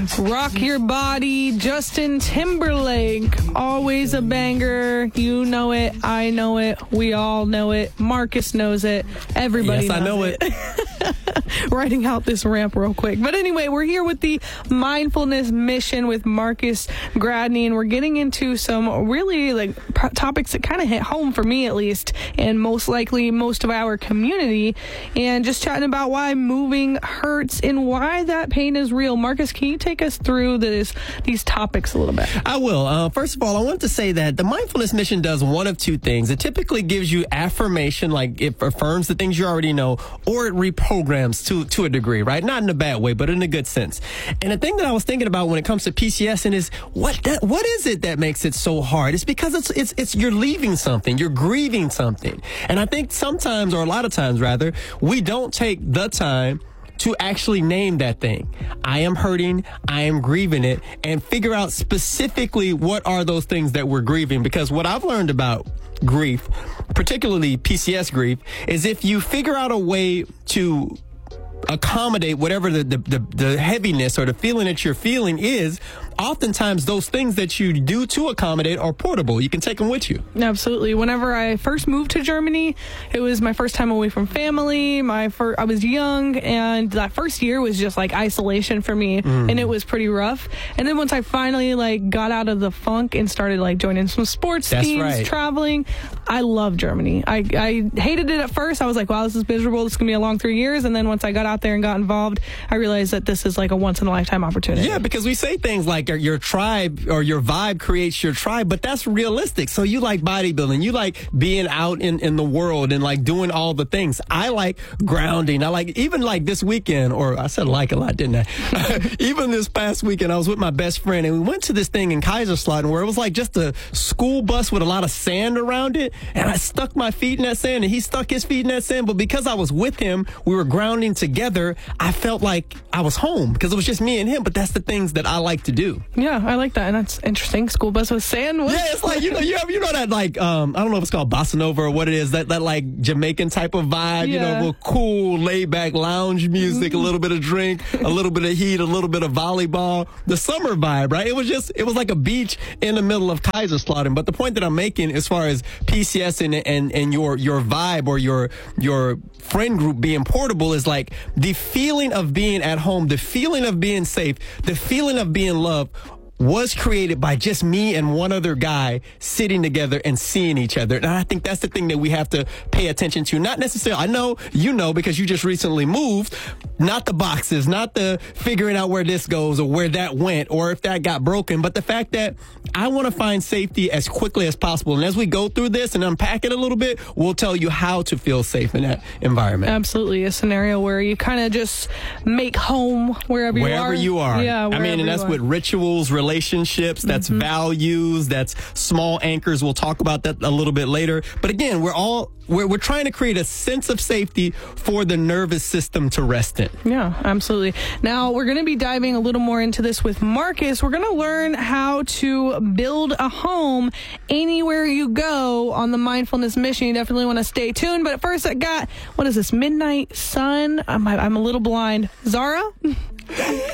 Rock Your Body, Justin Timberlake, always a banger. You know it, I know it, we all know it. Marcus knows it, everybody knows it. Yes, I know it. Writing out this ramp real quick. But anyway, we're here with the Mindfulness Mission with Marcus Gradney, and we're getting into some really topics that kind of hit home for me at least, and most likely most of our community, and just chatting about why moving hurts and why that pain is real. Marcus, can you take us through these topics a little bit? I will. First of all, I want to say that the Mindfulness Mission does one of two things. It typically gives you affirmation, like it affirms the things you already know, or it reprograms to a degree, right? Not in a bad way, but in a good sense. And the thing that I was thinking about when it comes to PCS and is what is it that makes it so hard? It's because it's you're leaving something, you're grieving something. And I think sometimes, or a lot of times rather, we don't take the time to actually name that thing. I am hurting, I am grieving it, and figure out specifically what are those things that we're grieving. Because what I've learned about grief, particularly PCS grief, is if you figure out a way to accommodate whatever the heaviness or the feeling that you're feeling is, oftentimes those things that you do to accommodate are portable. You can take them with you. Absolutely. Whenever I first moved to Germany, it was my first time away from family. I was young, and that first year was just like isolation for me, and it was pretty rough. And then once I finally got out of the funk and started joining some sports teams, traveling, I love Germany. I hated it at first. I was like, wow, this is miserable. This is going to be a long 3 years. And then once I got out there and got involved, I realized that this is a once-in-a-lifetime opportunity. Yeah, because we say things like your tribe or your vibe creates your tribe, but that's realistic. So you like bodybuilding, you like being out in the world and doing all the things. I like grounding. I like, even this weekend, or I said a lot, didn't I? Even this past weekend, I was with my best friend and we went to this thing in Kaiserslautern where it was just a school bus with a lot of sand around it. And I stuck my feet in that sand and he stuck his feet in that sand. But because I was with him, we were grounding together. I felt like I was home because it was just me and him. But that's the things that I like to do. Yeah, I like that, and that's interesting. School bus with sand. Yeah, it's you know that I don't know if it's called bossa nova or what it is, that Jamaican type of vibe. Yeah. With cool, laid back lounge music, a little bit of drink, a little bit of heat, a little bit of volleyball. The summer vibe, right? It was like a beach in the middle of Kaiserslautern. But the point that I'm making, as far as PCS and your vibe or your friend group being portable, is the feeling of being at home, the feeling of being safe, the feeling of being loved was created by just me and one other guy sitting together and seeing each other. And I think that's the thing that we have to pay attention to. Not necessarily, I know you know because you just recently moved, not the boxes, not the figuring out where this goes or where that went or if that got broken, but the fact that I want to find safety as quickly as possible. And as we go through this and unpack it a little bit, we'll tell you how to feel safe in that environment. Absolutely. A scenario where you kind of just make home wherever you are. Yeah, and that's with rituals, relationships, that's values, that's small anchors. We'll talk about that a little bit later. But again, we're trying to create a sense of safety for the nervous system to rest in. Yeah, absolutely. Now, we're going to be diving a little more into this with Marcus. We're going to learn how to build a home anywhere you go on the Mindfulness Mission. You definitely want to stay tuned. But at first, I got, what is this, Midnight Sun? I'm a little blind. Zara?